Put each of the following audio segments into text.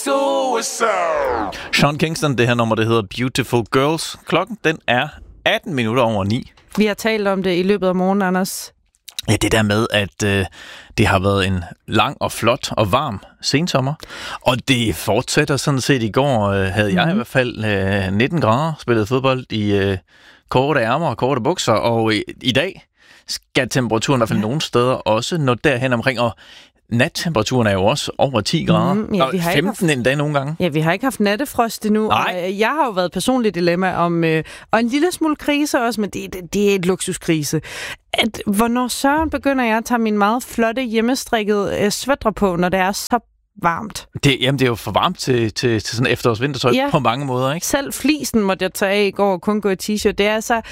suicide. Sean Kingston, det her nummer, det hedder Beautiful Girls. Klokken, den er 18 minutter over 9. Vi har talt om det i løbet af morgenen, Anders. Ja, det der med, at det har været en lang og flot og varm sensommer. Og det fortsætter sådan set. I går havde jeg i hvert fald 19 grader, spillet fodbold i korte ærmer og korte bukser. Og i dag skal temperaturen i hvert fald nogle steder også nå derhen omkring. Og nattemperaturen er jo også over 10 grader. Ja, og 15 endda nogle gange. Ja, vi har ikke haft nattefrost endnu. Og jeg har jo været personligt dilemma om, og en lille smule krise også, men det er et luksuskrise. Hvornår søren begynder jeg at tage min meget flotte hjemmestrikkede sweatre på, når det er så varmt? Det er jo for varmt til sådan efterårs-vintertøj på mange måder, ikke? Selv flisen måtte jeg tage af i går og kun gå i t-shirt. Det er altså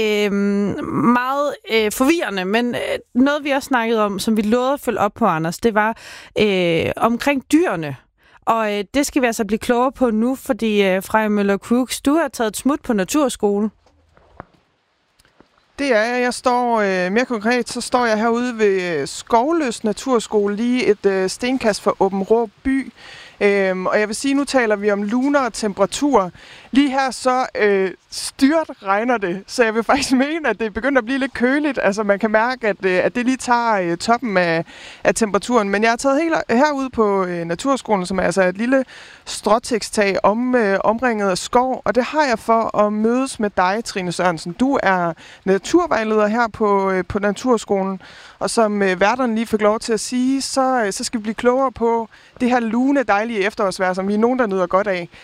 meget forvirrende, men noget vi også snakkede om, som vi lovede at følge op på, Anders, det var omkring dyrene. Og det skal vi altså blive klogere på nu, fordi Freja Møller Crooks, du har taget et smut på naturskole. Det er jeg. Står mere konkret, så står jeg herude ved Skovløs Naturskole, lige et stenkast fra Aabenraa by. Og jeg vil sige, nu taler vi om luner og temperatur. Lige her så styrt regner det, så jeg vil faktisk mene, at det begynder at blive lidt køligt. Altså man kan mærke, at det lige tager toppen af temperaturen. Men jeg har taget herude på Naturskolen, som er altså et lille stråtægstag omringet af skov. Og det har jeg for at mødes med dig, Trine Sørensen. Du er naturvejleder her på Naturskolen. Og som værterne lige fik lov til at sige, så skal vi blive klogere på det her lune, dejlige efterårsvejr, som vi er nogen, der nyder godt af.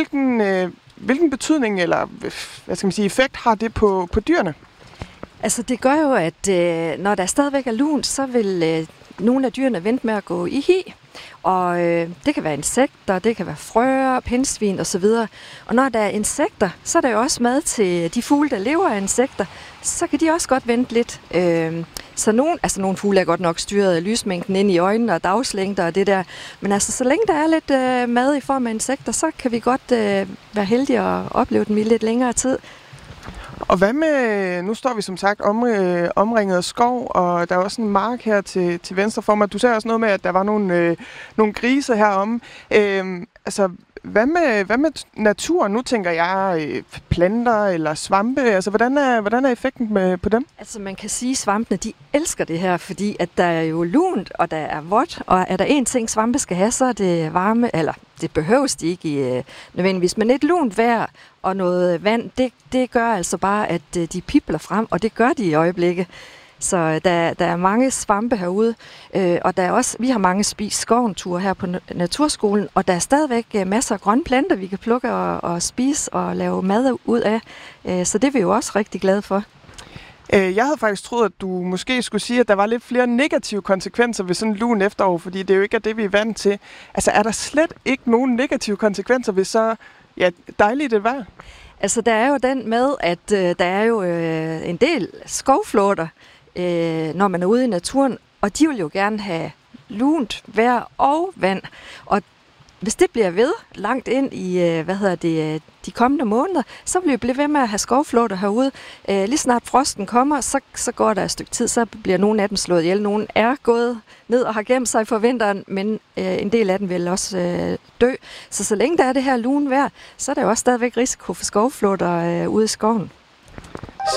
Hvilken betydning eller hvad skal man sige, effekt har det på dyrene? Altså det gør jo, at når der stadigvæk er lunt, så vil nogle af dyrene vente med at gå i hi. Og det kan være insekter, det kan være frøer, pindsvin osv. Og når der er insekter, så er der jo også mad til de fugle, der lever af insekter. Så kan de også godt vente lidt. Så nogle fugle er godt nok styret af lysmængden ind i øjnene og dagslængder og det der. Men altså, så længe der er lidt mad i form af insekter, så kan vi godt være heldige at opleve dem i lidt længere tid. Og hvad med, nu står vi som sagt omringet af skov, og der er også en mark her til venstre for mig. Du sagde også noget med, at der var nogle grise heromme. Altså, hvad med naturen? Nu tænker jeg planter eller svampe. Altså, hvordan er effekten på dem? Altså, man kan sige, at svampene, de elsker det her, fordi at der er jo lunt, og der er vådt, og er der en ting, svampe skal have, så er det varme, eller det behøves de ikke nødvendigvis, men et lunt vejr og noget vand, det gør altså bare, at de pibler frem, og det gør de i øjeblikket. Så der er mange svampe herude, og der er også, vi har mange spist skoventure her på Naturskolen, og der er stadigvæk masser af grønne planter, vi kan plukke og spise og lave mad ud af. Så det er vi jo også rigtig glade for. Jeg havde faktisk troet, at du måske skulle sige, at der var lidt flere negative konsekvenser ved sådan en lun efterår, fordi det jo ikke er det, vi er vant til. Altså er der slet ikke nogen negative konsekvenser ved så dejligt det vejr? Altså der er jo den med, at der er jo en del skovflåter, når man er ude i naturen, og de vil jo gerne have lunt vejr og vand. Og hvis det bliver ved langt ind i de kommende måneder, så vil vi blive ved med at have skovflåter herude. Lige snart frosten kommer, så går der et stykke tid, så bliver nogle af dem slået ihjel. Nogle er gået ned og har gemt sig for vinteren, men en del af dem vil også dø. Så længe der er det her lune vejr, så er der jo også stadigvæk risiko for skovflåter ude i skoven.